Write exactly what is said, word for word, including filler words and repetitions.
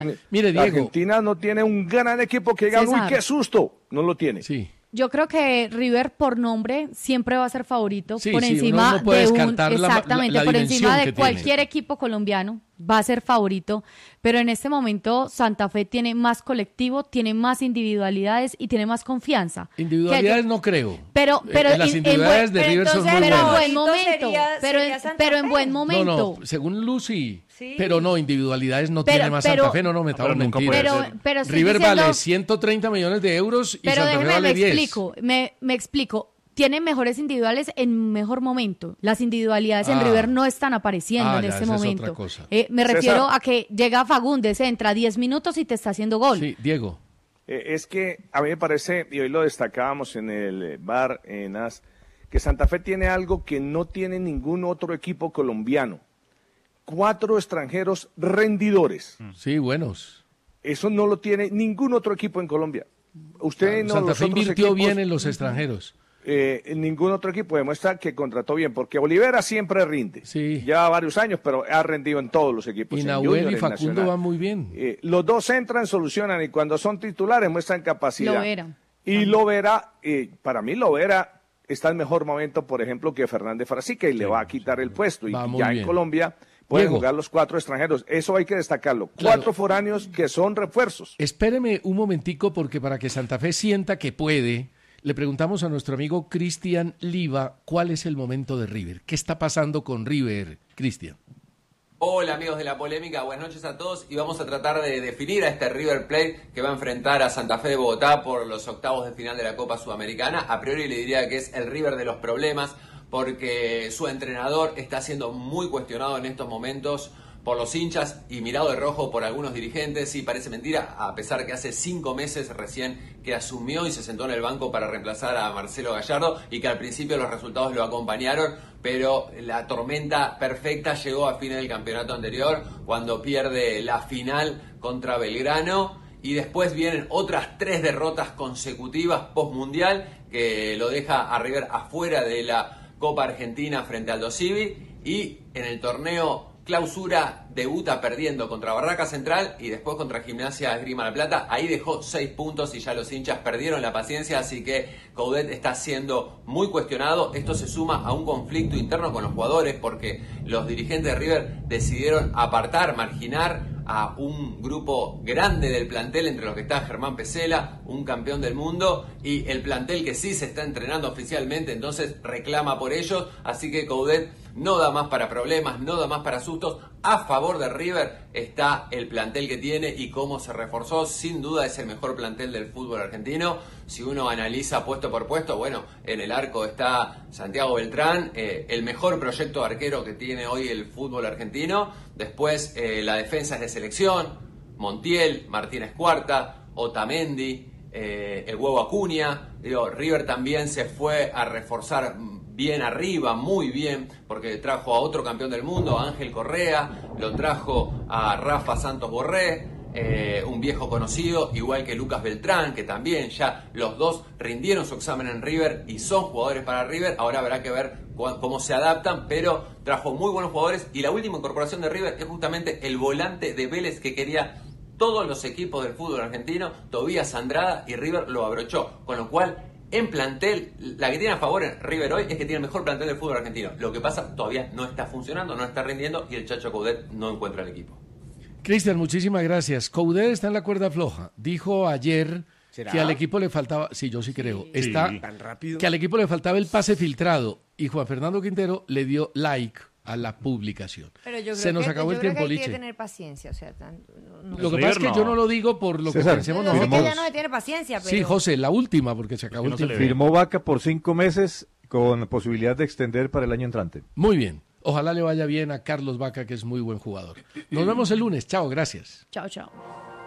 Mire, Diego. Argentina no tiene un gran equipo que diga, uy, qué susto. No lo tiene. Sí. Yo creo que River por nombre siempre va a ser favorito sí, por sí, encima uno no puede de un descartar exactamente la, la, la por encima de cualquier tiene. equipo colombiano va a ser favorito, pero en este momento Santa Fe tiene más colectivo, tiene más individualidades y tiene más confianza. Individualidades no creo. Pero pero eh, las en, individualidades en de buen, River son muy pero en buenas. buen momento, sería, pero sería en, Santa pero en Fe. buen momento. No, no, según Lucy. Sí. Pero no, individualidades no pero, tiene más pero, Santa Fe, no, no metamos pero mentiras. Pero, pero River diciendo, vale ciento treinta millones de euros y pero Santa Fe déjeme, vale me diez. explico, me, me explico. Tienen mejores individuales en mejor momento. Las individualidades Ah. en River no están apareciendo Ah, en ya, este esa es momento. otra cosa. Eh, me César. refiero a que llega Fagundes, entra diez minutos y te está haciendo gol. Sí, Diego. Eh, es que a mí me parece, y hoy lo destacábamos en el eh, bar en A S, que Santa Fe tiene algo que no tiene ningún otro equipo colombiano. Cuatro extranjeros rendidores. Sí, buenos. Eso no lo tiene ningún otro equipo en Colombia. Usted no Santa los Fe otros invirtió equipos, bien en los extranjeros. Eh, ningún otro equipo demuestra que contrató bien, porque Olivera siempre rinde. Sí. Lleva varios años, pero ha rendido en todos los equipos. Y en Nahuel Junior, y en Facundo Nacional. van muy bien. Eh, los dos entran, solucionan y cuando son titulares muestran capacidad. Lovera. Y Lovera, eh, para mí Lovera está en mejor momento, por ejemplo, que Fernández Frasica y le va a quitar el puesto. Y Va muy ya bien. en Colombia pueden Diego. jugar los cuatro extranjeros. Eso hay que destacarlo. Claro. Cuatro foráneos que son refuerzos. Espéreme un momentico porque para que Santa Fe sienta que puede, le preguntamos a nuestro amigo Cristian Liva cuál es el momento de River. ¿Qué está pasando con River, Cristian? Hola amigos de La Polémica, buenas noches a todos y vamos a tratar de definir a este River Plate que va a enfrentar a Santa Fe de Bogotá por los octavos de final de la Copa Sudamericana. A priori le diría que es el River de los problemas porque su entrenador está siendo muy cuestionado en estos momentos por los hinchas y mirado de rojo por algunos dirigentes. Y parece mentira, a pesar que hace cinco meses recién que asumió y se sentó en el banco para reemplazar a Marcelo Gallardo y que al principio los resultados lo acompañaron, pero la tormenta perfecta llegó a fines del campeonato anterior cuando pierde la final contra Belgrano y después vienen otras tres derrotas consecutivas post-mundial que lo deja a River afuera de la Copa Argentina frente al Aldo Civi y en el torneo Clausura debuta perdiendo contra Barraca Central y después contra Gimnasia Esgrima La Plata. Ahí dejó seis puntos y ya los hinchas perdieron la paciencia, así que Coudet está siendo muy cuestionado. Esto se suma a un conflicto interno con los jugadores porque los dirigentes de River decidieron apartar, marginar a un grupo grande del plantel, entre los que está Germán Pesela, un campeón del mundo, y el plantel que sí se está entrenando oficialmente, entonces reclama por ellos, así que Coudet no da más para problemas, no da más para sustos. A favor de River está el plantel que tiene y cómo se reforzó. Sin duda es el mejor plantel del fútbol argentino. Si uno analiza puesto por puesto, bueno, en el arco está Santiago Beltrán, eh, el mejor proyecto arquero que tiene hoy el fútbol argentino. Después eh, la defensa es de selección, Montiel, Martínez Cuarta, Otamendi, eh, el Huevo Acuña. Digo, River también se fue a reforzar bien arriba, muy bien, porque trajo a otro campeón del mundo, a Ángel Correa, lo trajo a Rafa Santos Borré, eh, un viejo conocido, igual que Lucas Beltrán, que también ya los dos rindieron su examen en River y son jugadores para River. Ahora habrá que ver cu- cómo se adaptan, pero trajo muy buenos jugadores y la última incorporación de River es justamente el volante de Vélez que quería todos los equipos del fútbol argentino, Tobías Andrada, y River lo abrochó, con lo cual en plantel, la que tiene a favor en River hoy es que tiene el mejor plantel del fútbol argentino. Lo que pasa, todavía no está funcionando, no está rindiendo y el Chacho Coudet no encuentra el equipo. Cristian, muchísimas gracias. Coudet está en la cuerda floja. Dijo ayer ¿Será? que al equipo le faltaba, sí, yo sí creo, Sí. está Sí. Tan rápido. que al equipo le faltaba el pase filtrado y Juan Fernando Quintero le dio like a la publicación. Pero yo creo Se nos que, acabó yo el creo tiempo, que hay que Liche. tener paciencia, o sea, tan- no- no- Lo que River pasa es que no. yo no lo digo por lo César, que pensemos Yo sé que nosotros. ya no se tiene paciencia, pero... Sí, José, la última, porque se acabó que el no se le tiempo. ve. Firmó Vaca por cinco meses con posibilidad de extender para el año entrante. Muy bien. Ojalá le vaya bien a Carlos Vaca, que es muy buen jugador. Nos vemos el lunes. Chao, gracias. Chao, chao.